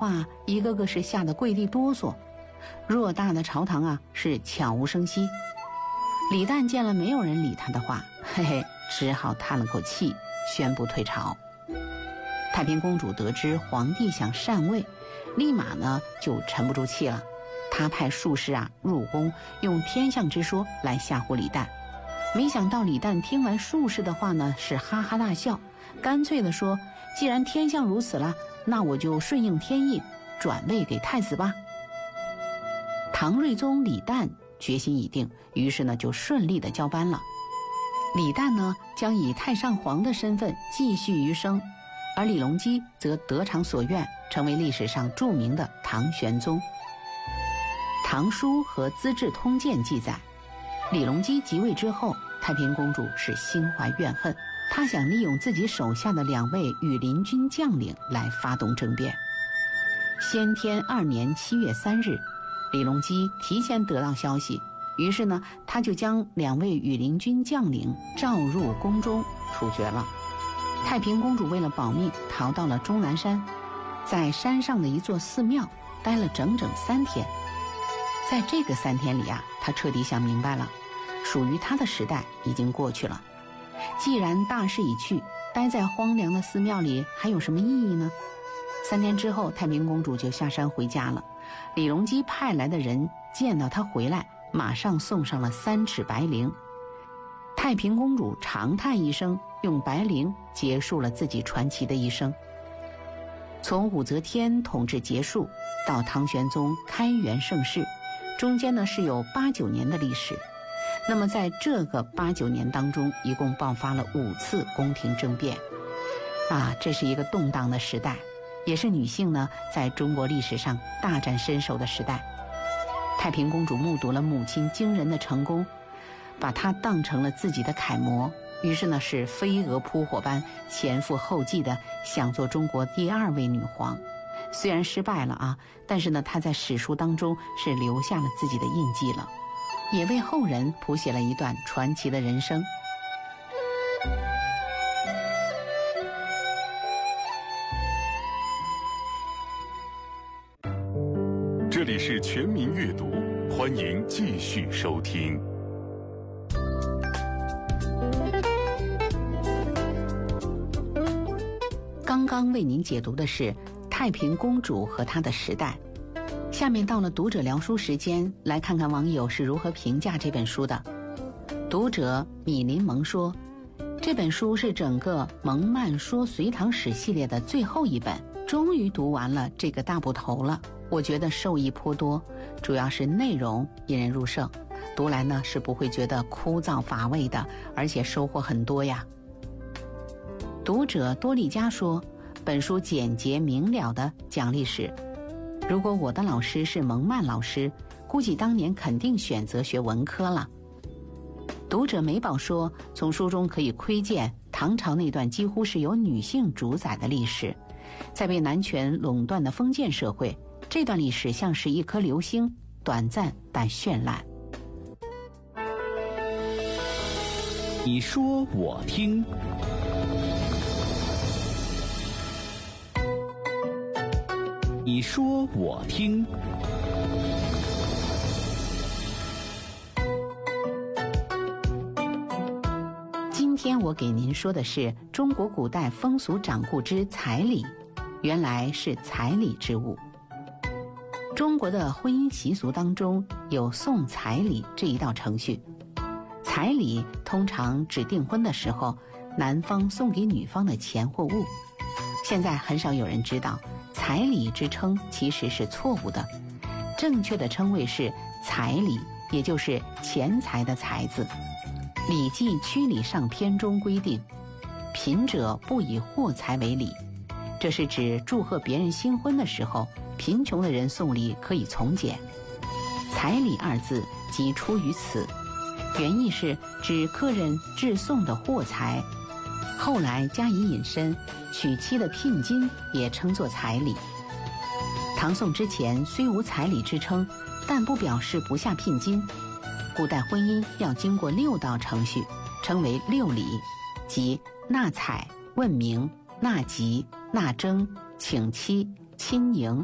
话，一个个是吓得跪地哆嗦。偌大的朝堂啊，是悄无声息。李旦见了没有人理他的话，嘿嘿，只好叹了口气，宣布退朝。太平公主得知皇帝想禅位，立马呢就沉不住气了。她派术士啊入宫，用天象之说来吓唬李旦。没想到李旦听完术士的话呢，是哈哈大笑，干脆地说：既然天象如此了，那我就顺应天意，转位给太子吧。唐睿宗李旦决心已定，于是呢就顺利地交班了。李旦呢将以太上皇的身份继续余生，而李隆基则得偿所愿，成为历史上著名的唐玄宗。唐书和资治通鉴记载，李隆基即位之后，太平公主是心怀怨恨，她想利用自己手下的2位羽林军将领来发动政变。先天2年7月3日，李隆基提前得到消息，于是呢他就将2位羽林军将领召入宫中处决了。太平公主为了保命，逃到了终南山，在山上的一座寺庙待了整整3天。在这个3天里啊，她彻底想明白了，属于她的时代已经过去了。既然大势已去，待在荒凉的寺庙里还有什么意义呢？3天之后，太平公主就下山回家了。李隆基派来的人见到她回来，马上送上了3尺白绫。太平公主长叹一声，用白绫结束了自己传奇的一生。从武则天统治结束到唐玄宗开元盛世，中间呢是有8、9年的历史。那么在这个8、9年当中，一共爆发了5次宫廷政变这是一个动荡的时代，也是女性呢在中国历史上大展身手的时代。太平公主目睹了母亲惊人的成功，把她当成了自己的楷模，于是呢是飞蛾扑火般前赴后继的想做中国第2位女皇。虽然失败了但是呢她在史书当中是留下了自己的印记了，也为后人谱写了一段传奇的人生。 这里是全民阅读，欢迎继续收听。 刚刚为您解读的是太平公主和她的时代。下面到了读者聊书时间，来看看网友是如何评价这本书的。读者米林蒙说，这本书是整个蒙曼说隋唐史系列的最后一本，终于读完了这个大部头了。我觉得受益颇多，主要是内容引人入胜，读来呢是不会觉得枯燥乏味的，而且收获很多呀。读者多利加说，本书简洁明了地讲历史，如果我的老师是蒙曼老师，估计当年肯定选择学文科了。读者美宝说，从书中可以窥见唐朝那段几乎是由女性主宰的历史，在被男权垄断的封建社会，这段历史像是一颗流星，短暂但绚烂。 你说我听，你说我听。 今天我给您说的是中国古代风俗掌故之彩礼，原来是彩礼之物。中国的婚姻习俗当中有送彩礼这一道程序，彩礼通常指订婚的时候男方送给女方的钱或物。现在很少有人知道，彩礼之称其实是错误的，正确的称谓是财礼，也就是钱财的财字。《礼记曲礼上篇》中规定，贫者不以货财为礼，这是指祝贺别人新婚的时候，贫穷的人送礼可以从简。彩礼二字即出于此，原意是指客人致送的货财，后来加以引申，娶妻的聘金也称作彩礼。唐宋之前虽无彩礼之称，但不表示不下聘金。古代婚姻要经过6道程序，称为6礼，即纳采、问名、纳吉、纳征、请妻、亲迎、